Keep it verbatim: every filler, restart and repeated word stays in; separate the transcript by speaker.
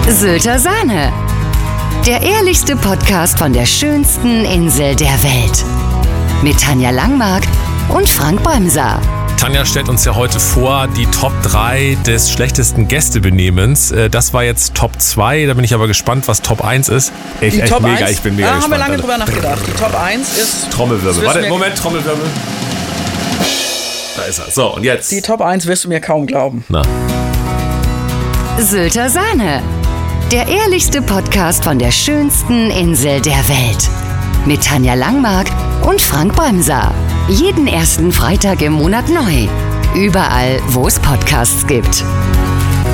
Speaker 1: Sylter Sahne. Der ehrlichste Podcast von der schönsten Insel der Welt. Mit Tanja Langmark und Frank Bremser.
Speaker 2: Tanja stellt uns ja heute vor die Top drei des schlechtesten Gästebenehmens. Das war jetzt Top zwei, da bin ich aber gespannt, was Top eins ist.
Speaker 3: Ich,
Speaker 2: die
Speaker 3: echt
Speaker 2: Top
Speaker 3: mega,
Speaker 2: eins?
Speaker 3: ich bin mega
Speaker 2: da
Speaker 3: gespannt.
Speaker 2: Da haben wir lange
Speaker 3: drüber nachgedacht. Die Top eins ist...
Speaker 2: Trommelwirbel. Warte, Moment, Trommelwirbel. Da ist er. So, und jetzt?
Speaker 3: Die Top eins wirst du mir kaum glauben.
Speaker 2: Na.
Speaker 1: Sylter Sahne. Der ehrlichste Podcast von der schönsten Insel der Welt. Mit Tanja Langmark und Frank Bremser. Jeden ersten Freitag im Monat neu. Überall, wo es Podcasts gibt.